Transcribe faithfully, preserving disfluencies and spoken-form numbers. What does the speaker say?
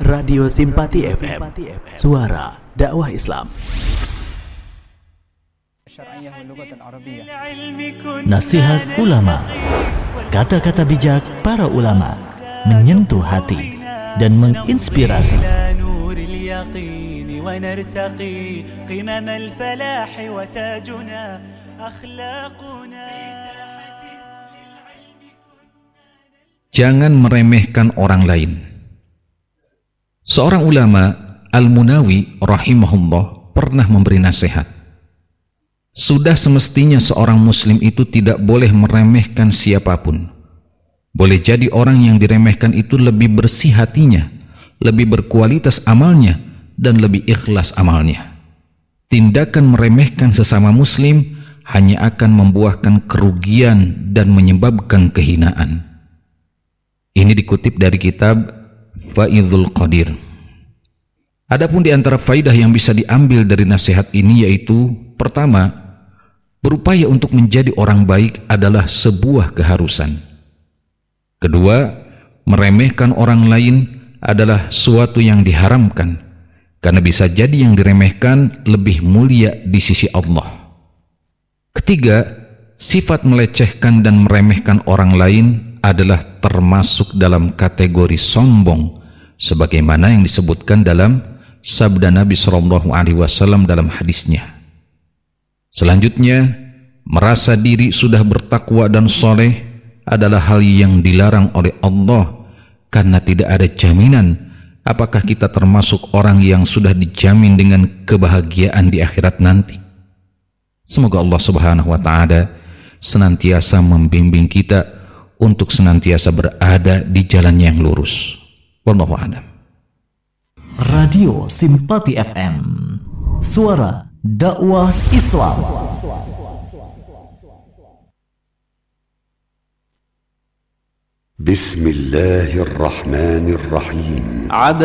Radio Simpati F M, suara dakwah Islam. Nasihat ulama, kata-kata bijak para ulama menyentuh hati dan menginspirasi. Jangan meremehkan orang lain. Seorang ulama, Al-Munawi rahimahullah, pernah memberi nasihat. Sudah semestinya seorang muslim itu tidak boleh meremehkan siapapun. Boleh jadi orang yang diremehkan itu lebih bersih hatinya, lebih berkualitas amalnya, dan lebih ikhlas amalnya. Tindakan meremehkan sesama muslim hanya akan membuahkan kerugian dan menyebabkan kehinaan. Ini dikutip dari kitab Faidul Qadir. Adapun di antara faidah yang bisa diambil dari nasihat ini yaitu, pertama, berupaya untuk menjadi orang baik adalah sebuah keharusan. Kedua, meremehkan orang lain adalah suatu yang diharamkan, karena bisa jadi yang diremehkan lebih mulia di sisi Allah. Ketiga, sifat melecehkan dan meremehkan orang lain adalah termasuk dalam kategori sombong, sebagaimana yang disebutkan dalam sabda Nabi shallallahu alaihi wasallam dalam hadisnya. Selanjutnya, merasa diri sudah bertakwa dan soleh adalah hal yang dilarang oleh Allah, karena tidak ada jaminan apakah kita termasuk orang yang sudah dijamin dengan kebahagiaan di akhirat nanti. Semoga Allah subhanahu wa ta'ala senantiasa membimbing kita untuk senantiasa berada di jalan yang lurus. Wallahu a'lam. Radio Simpati F M, suara dakwah Islam. Bismillahirrahmanirrahim.